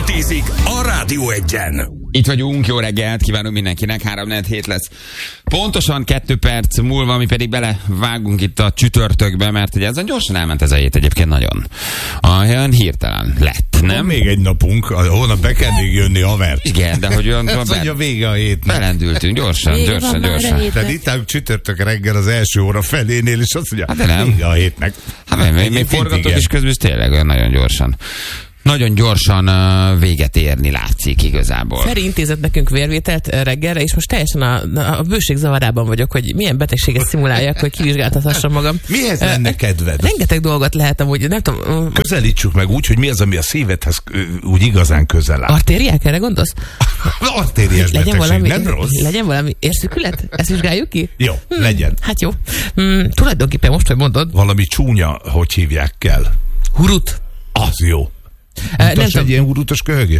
10-ig a Rádió Egyen. Itt vagyunk, jó reggelt kívánunk mindenkinek, 3-4 lesz. Pontosan 2 perc múlva, mi pedig belevágunk itt a csütörtökbe, mert ugye ezen gyorsan elment ez a hét egyébként nagyon. Olyan hirtelen lett, nem? Van még egy napunk, a hónap be kell még jönni haver. Igen, de hogy olyan... Ez mondja vége a hétnek. Belendültünk, gyorsan. Tehát itt állunk csütörtök reggel az első óra felénél, és azt mondja, hát de nem. vége a hétnek. Hát még forgatok is közben, tényleg olyan nagyon gyorsan. Nagyon gyorsan véget érni látszik igazából. Feri intézett nekünk vérvételt reggelre, és most teljesen a bőség zavarában vagyok, hogy milyen betegséget szimuláljak, hogy kivizsgáltathassam magam. Mihez lenne kedved? Rengeteg dolgot lehet amúgy, nem tudom. Közelítsük meg úgy, hogy mi az, ami a szívedhez úgy igazán közel áll. Artériák, erre gondolsz? Artériás betegség, nem rossz? Legyen valami érszükület? Ezt vizsgáljuk ki? Jó, legyen. Hát jó. Tulajdonképpen most, hogy mondod. Valami csúnya, hogy hívják kell. Hurut. Az jó. Nem egy ilyen hurutos köhögés?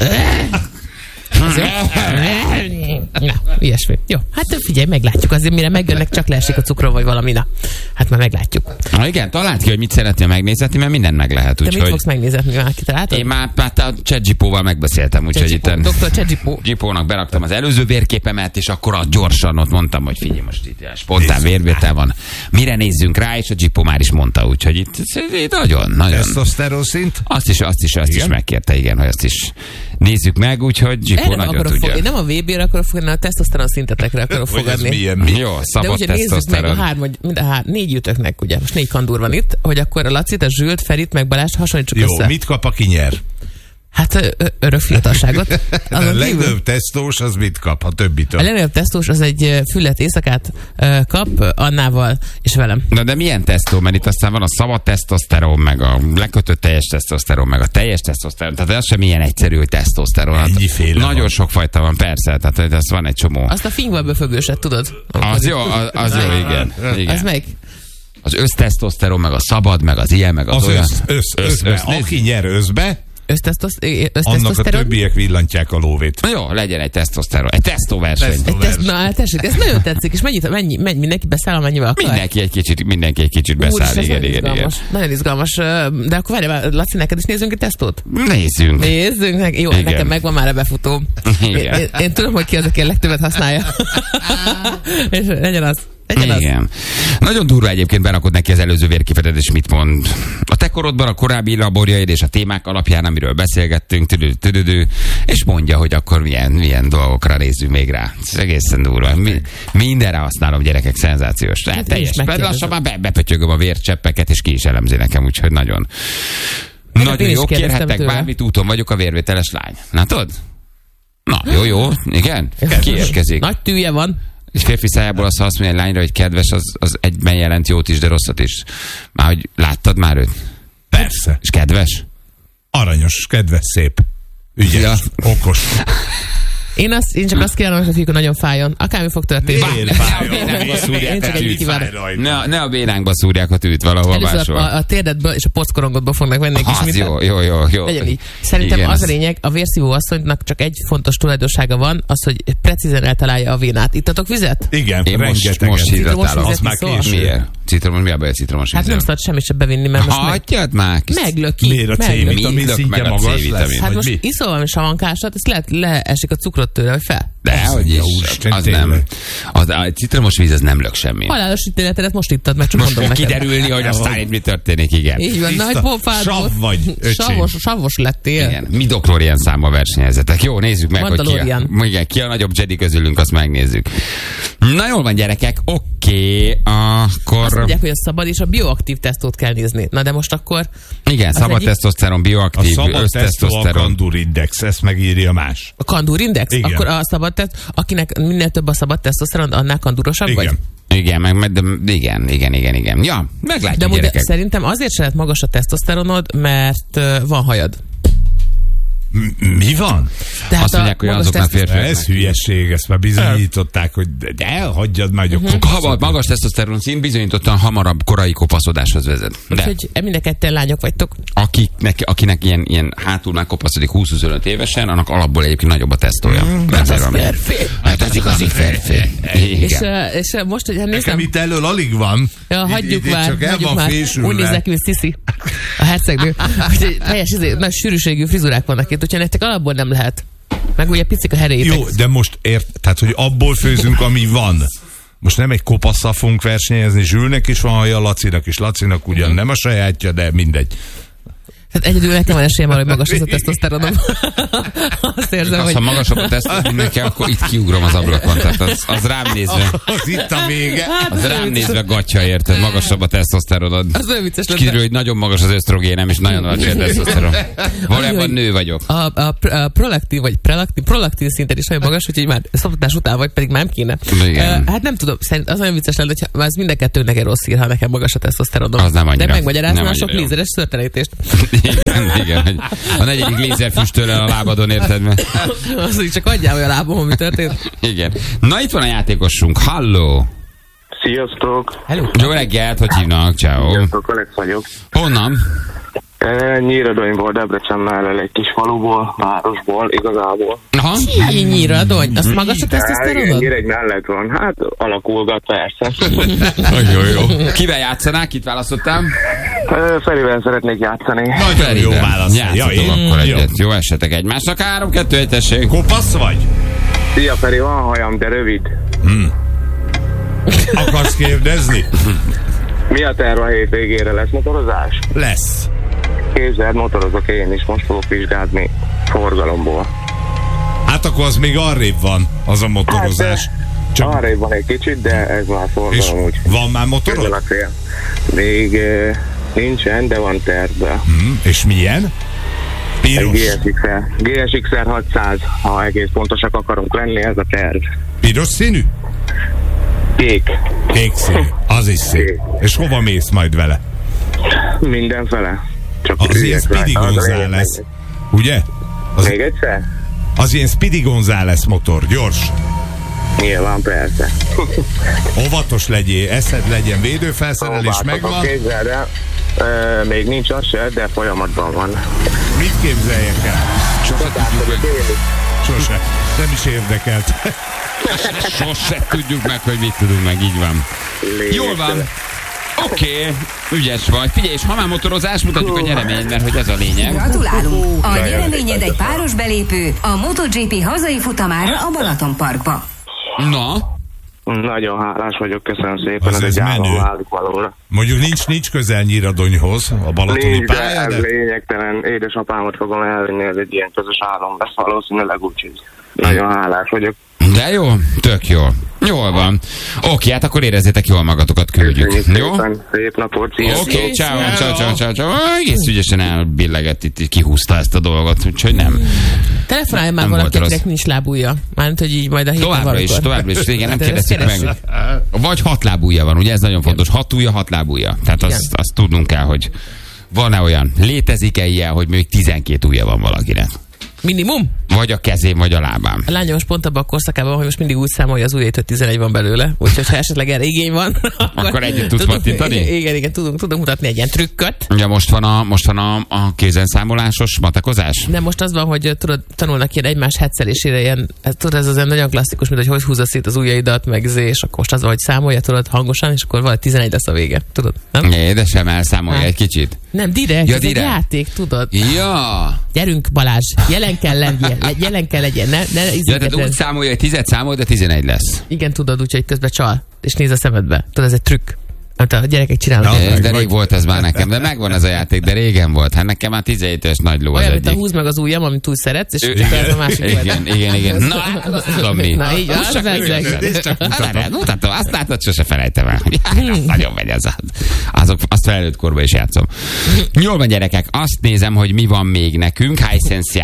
Na, ilyesmi. Jó, hát figyelj, meglátjuk. Azért mire megjönnek, csak leesik a cukron, vagy valami. Na, hát már meglátjuk. Na igen, találd ki, hogy mit szeretnél megnézetni, mert mindent meg lehet. Te mit fogsz megnézetni, már kitaláltad? Én már a ChatGPT-val megbeszéltem, úgyhogy itt Dr. ChatGPT-nak beraktam az előző vérképemet, és akkor gyorsan ott mondtam, hogy figyelj, most itt spontán vérvétel van. Mire nézzünk rá, és a GPO már is mondta, úgyhogy itt nagyon. Tesztoszteron szint? Azt is megkérte, igen, hogy azt is nézzük meg, úgyhogy GPO nagyon tudja. Én nem a VB-re akarok fogadni, a tesztoszteron szintetekre akarok fogadni. Jó, szabad tesztoszteron. De ugye 4 jutöknek, ugye, most 4 kandúr van itt, hogy akkor a Lacit, a Zsült, Ferit, meg Balást hasonlítsuk össze. Jó, mit kap, aki nyer? Hát örök fiatalságot. A legnagyobb tesztós az mit kap a többitől? A legnagyobb tesztós az egy füllet éjszakát kap Annával és velem. Na de milyen tesztó? Mert itt aztán van a szabad tesztoszteron, meg a lekötött teljes tesztoszteron, meg a teljes tesztoszteron. Tehát ez sem ilyen egyszerű, hogy tesztoszteron. Nagyon van. Sok fajta van, persze. Tehát ez van egy csomó. Azt a fingval befögőset, tudod? Az jó, igen. Az meg? Az össztesztoszteron, meg a szabad, meg az ilyen, meg az olyan. Összbe. Aki nyer összbe, annak a többiek villantják a lóvét. Na jó, legyen egy tesztoszteron, egy tesztóverseny. Na, tessék, ez nagyon tetszik, és mennyi, mindenki beszáll, amennyivel akar? Mindenki egy kicsit beszáll, igen. Nagyon izgalmas, de akkor várjál, Laci, neked is nézzünk egy tesztót? Nézzünk. Jó, igen. Nekem megvan már a befutó. Én tudom, hogy ki az, aki a legtöbbet használja. És legyen az. Igen. Nagyon durva egyébként berakod neki az előző vérképet, és mit mond. A te korodban a korábbi laborjaid és a témák alapján, amiről beszélgettünk, és mondja, hogy akkor milyen dolgokra nézzünk még rá. Ez egészen durva. Mindenre használom, gyerekek, szenzációs. Teljes. Lassan már bepötyögöm a vércseppeket, és ki is elemzi nekem, úgyhogy nagyon jó, kérhettek bármit, úton vagyok, a vérvételes lány. Na tudod? Na, jó, igen. Ki érkezik? Nagy tűje van. Egy férfi szájából azt mondja egy lányra, hogy kedves, az egyben jelent jót is, de rosszat is. Már hogy láttad már őt? Persze. És kedves? Aranyos, kedves, szép. Ügyes, okos. Én csak azt kívánom, hogy a fiúk nagyon fájjon. Akármi fog történni. Ne a bénánkba szúrják a tűt valahol máshol. A térdedből és a pockorongodból fognak venni egy kis Jó. Legyen így. Szerintem igen, az a lényeg, a vérszívó asszonynak csak egy fontos tulajdonsága van, az, hogy precízen eltalálja a vénát. Ittatok vizet? Igen, én most hidratálom. Az már miért? Citromos, mi a baj a citromos vízzel? Hát nem szabad semmit sem bevinni, mert most hagyjad már! Meglöki. Miért a C-vitamin szintje magas lesz? Hát most iszol valami savankásat, ezt leesik a cukrot tőle, vagy fel. De hogy is, az nem. A citromos víz az nem lök semmi. Halálos ítéletedet most ittad, meg csak mondom neked. Kiderülni, hogy aztán itt mi történik, igen. Így van, nagy pofádból. Sav vagy, savos lettél. Igen, midochlorian számmal versenyezetek. Jó, nézzük meg, hogy ki a nagyobb Jedi közülünk, azt megnézzük. Na jól van, gyerekek, oké, akkor... Azt mondják, hogy a szabad és a bioaktív tesztót kell nézni. Na de most akkor... Igen, szabad tesztoszteron, bioaktív, össztesztoszteron. A szabad index, ezt megírja más. A kandúrindex? Igen. Akkor a szabad akinek minél több a szabad tesztoszteron, annál kandúrosabb vagy? Igen. Ja, meglátjuk, de gyerekek. Szerintem azért se lehet magas a tesztoszteronod, mert van hajad. Mi van? Tehát azt mondják, hogy azoknak férfiaknak. Ez hülyeség, ezt már bizonyították, hogy hagyjad már, hogy magas tesztoszteron szint bizonyítottan hamarabb korai kopaszodáshoz vezet. Úgyhogy mind a ketten lányok vagytok. Akinek ilyen hátul már kopaszodik 20-25 évesen, annak alapból egyébként nagyobb a tesztója. Hát az férfi. Hát az igazi férfi. És most, hogy nézem... Nekem itt elől alig van. Ja, hagyjuk már. Csak el van fésülve. Úgy nézek, mint Sisi, a hercegnő. Úgyhogy teljes nagy sűrűségű frizurák vannak itt. úgyhogy nektek alapból nem lehet. Meg ugye picik a herétek. Jó, de most tehát, hogy abból főzünk, ami van. Most nem egy kopasszal fogunk versenyezni, Zsülnek is van haja, Lacinak is. Lacinak ugyan nem a sajátja, de mindegy. Hát egyedül nekem van esélyem arra, hogy magas az a tesztoszteronom. Azt érzem, hogy... Ha magasabb a tesztoszteronom nekem, akkor itt kiugrom az ablakon. Tehát az rám nézve... Az itt a vége. Az rám nézve gatya, érted? Magasabb a tesztoszteronod. Az olyan vicces lett. Kiderül, hogy nagyon magas az ösztrogénem, és nagyon alacsony a tesztoszteron. Valójában nő vagyok. A prolaktin, vagy prolaktin szinten is nagyon magas, úgyhogy már szoptatás után vagy, pedig már nem kéne. Hát nem tudom, szerint az olyan vicces lenne, hogy az mind a kettőnek egy rossz ír, ha nekem magas a tesztoszteronom. Az nem annyira. De megmagyarázna a sok lézeres szőrtelítést. Igen, hogy a 4. lézer füstöl el a lábadon, érted meg? Az így csak adjál, hogy a lábom, mi történt. Igen. Na, itt van a játékosunk. Halló! Sziasztok! Hello. Jó reggelt, hogy hívnak? Ciao. Sziasztok, Alex vagyok. Honnan? Nyíradonyból, Debrecen mellett egy kis faluból, városból, igazából. Aha. Nyíradony? Azt magas a tesztoszteronod? Nyíregy mellett van. Hát alakulgat, persze. Jó. Kivel játszanál? Kit választottam? Ferivel szeretnék játszani. Nagyon jó válasz. Játszhatok akkor egyet. Jó, esetek egymásnak. 3-2-1, tessék. Kopasz vagy? Szia Feri, van hajam, de rövid. Akarsz kérdezni? Mi a terv a hétvégére? Lesz motorozás? Lesz. Képzeld, motorozok én is, most fogok vizsgázni forgalomból. Hát akkor az még arrébb van, az a motorozás. Csak... Arrébb van egy kicsit, de ez már forgalom úgy. Van már motorod? Még nincsen, de van tervben. És milyen? Piros? GSX-R 600, ha egész pontosak akarunk lenni, ez a terv. Piros színű? Kék. Kék színű, az is szép. És hova mész majd vele? Mindenfele. Csak az ilyen Speedy González, ugye? Még egyszer? Az ilyen Speedy González motor, gyors. Nyilván, persze. Óvatos legyél, eszed legyen, védőfelszerelés megvan. Képzeld el, még nincs az se, de folyamatban van. Mit képzeljek el? Sose. Nem is érdekelt. Sose tudjuk meg, hogy mit tudunk meg, így van. Jól van. Oké, ügyes vagy. Figyelj, és ha már motorozás, mutatjuk a nyereményt, mert hogy ez a lényeg. Gratulálunk! A nyereményed egy páros belépő a MotoGP hazai futamára a Balatonparkba. Na? Nagyon hálás vagyok, köszönöm szépen, ez egy állam válik valóra. Mondjuk nincs közel Nyíradonyhoz, a balatoni pálya, de... lényegtelen, édesapámat fogom elvinni, ez egy ilyen közös állam lesz valószínűleg, úgyhogy nagyon hálás vagyok. De jó, tök jó. Jól van. Oké, hát akkor érezzétek jól magatokat, küldjük. Jó? Szép napot, sziasztok. Oké, ciao. Egész ügyesen elbillegett itt, kihúzta ezt a dolgot, úgyhogy nem. Telefonálj már valakinek nincs lábúja. Mármint, hogy így majd a héten Továbbra is. Igen, nem kérdezzük meg. Vagy 6 lábúja van, ugye ez nagyon fontos. 6 ujja, 6 lábúja. Tehát azt tudnunk kell, hogy van-e olyan, létezik-e ilyen, hogy még 12 ujja van valakinek. Minimum? Vagy a kezén, vagy a lábán. A lányom most pont abban a korszakában, hogy most mindig úgy számolja az ujjait, hogy 11 van belőle. Úgyhogy ha esetleg erre igény van, akkor együtt tudsz pattintani? Igen, tudunk mutatni egy ilyen trükköt. Ja, most van a kézenszámolásos matekozás? Nem, most az van, hogy tudod, tanulnak ilyen egymás hetszelésére, ilyen, tudod, ez az olyan nagyon klasszikus, mint hogy húzza szét az ujjaidat, meg és akkor most az van, hogy számolja, tudod, hangosan, és akkor valahogy 11 lesz a vége. Tudod? Nem? Édesem, elszámolja egy kicsit. Nem, direkt, ez egy játék, tudod. Ja. Gyerünk, Balázs, jelen kell legyen. Tehát úgy számolja, hogy 10 számol, de 11 lesz. Igen, tudod, úgyhogy közben csal, és néz a szemedbe. Tudod, ez egy trükk. Amit a gyerekek csinálnak. De rég volt ez már nekem, de megvan ez a játék, de régen volt. Hát nekem már 17 éves nagy ló az olyan, egyik. mint a húzd meg az ujjam, amit túl szeretsz, és ez a másik Igen. Na, hát azt tudom mi. Na, így az mutatom, azt látod, sose felejtem el. Nagyon megy ez. Azt felnőtt korban is játszom. Jól van, gyerekek, azt nézem, hogy mi van még nekünk Hisense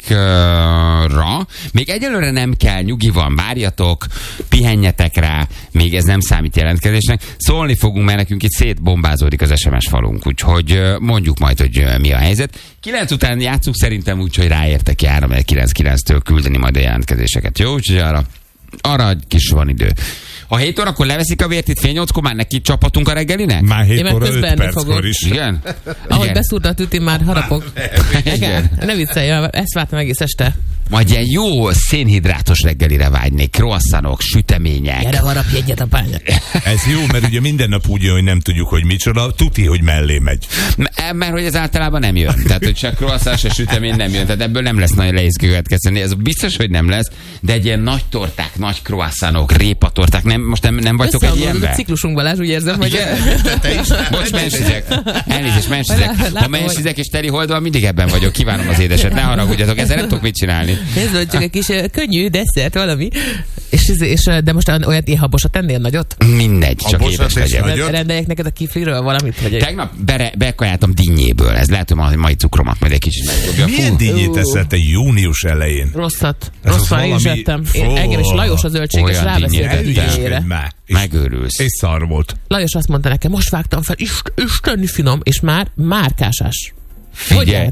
játékra. Még egyelőre nem kell, nyugi van, várjatok, pihenjetek rá, még ez nem számít jelentkezésnek. Szólni fogunk, mert nekünk itt szétbombázódik az SMS falunk, úgyhogy mondjuk majd, hogy mi a helyzet. 9 után játszunk szerintem úgy, hogy ráértek járra, mert 9-9-től küldeni majd a jelentkezéseket. Jó, úgyhogy arra kis van idő. Ha 7 órakor leveszik a vért itt fél 8-kor, már neki csapatunk a reggelinek? Már 7 óra 5 perckor is. Igen? Ahogy beszúrta a tüti, már harapok. Ne viccelj, ezt vártam egész este. Majd ilyen jó szénhidrátos reggelire vágynék. Croissantok, sütemények. Gyere, harapj egyet a pányát. Ez jó, mert ugye minden nap úgy jön, hogy nem tudjuk, hogy micsoda. Tuti, hogy mellé megy. Mert hogy ez általában nem jön. Tehát, hogy csak croissant, se sütemény nem jön. Tehát ebből nem lesz nagyon leészkövetkezteni. Ez biztos, hogy nem lesz, de egy ilyen nagy torták, nagy croissantok, répatorták. Most nem vagytok egy ilyenben? A ciklusunk, Balázs, úgy érzem, hogy... Bocs, mensizek. Elnézést, mensizek. Ha mensizek és teli hold van, mindig ebben vagyok. Kívánom az édeset. Ne haragudjatok, ezzel nem tudok mit csinálni. Ez volt csak egy kis könnyű desszert, valami. De most olyat én habosat tennél nagyot? Mindegy, csak édes legyen. Rendeljek neked a kifliről valamit? Vagy tegnap bekajáltam dinnyéből. Ez lehet, hogy mai cukromat majd egy kicsit megdobja. Milyen dinnyét eszel te június elején? Rosszat. Rosszat én is ettem. Engem is Lajos az zöldség, és ráveszélt a dinnyére. Megőrülsz. És szar volt. Lajos azt mondta nekem, most vágtam fel, isteni finom, és már márkásás. Figyelj,